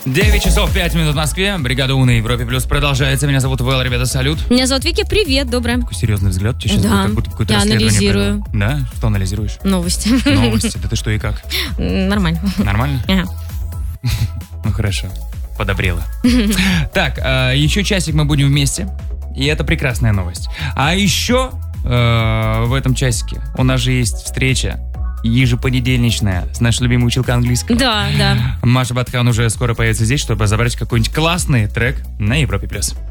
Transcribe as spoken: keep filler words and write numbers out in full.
девять часов пять минут в Москве. Бригада У на Европе Плюс продолжается. Меня зовут Вэл, ребята, салют. Меня зовут Вики, привет, доброе. Такой серьезный взгляд. Тебе сейчас Да, как будто какое-то я расследование анализирую. провел. Да? Что анализируешь? Новости. Новости. Да ты что и как? Нормально. Нормально? Ага. Ну хорошо. Подобрела. Так, еще часик мы будем вместе. И это прекрасная новость. А еще в этом часике у нас же есть встреча ежепонедельничная с нашей любимой училкой английского. Да, да. Маша Батхан уже скоро появится здесь, чтобы забрать какой-нибудь классный трек на Европе+. плюс.